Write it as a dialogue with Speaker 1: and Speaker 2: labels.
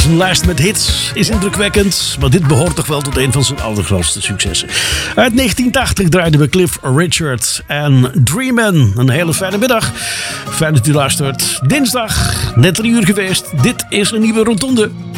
Speaker 1: Zijn lijst met hits is indrukwekkend, maar dit behoort toch wel tot een van zijn allergrootste successen. Uit 1980 draaiden we Cliff Richard en Dreamin'. Een hele fijne middag. Fijn dat u luistert. Dinsdag, net 3 uur geweest. Dit is een nieuwe Rotonde.